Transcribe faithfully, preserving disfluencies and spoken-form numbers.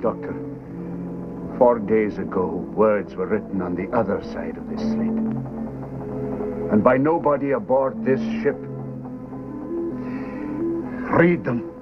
Doctor. Four days ago, words were written on the other side of this slate. And by nobody aboard this ship. Read them.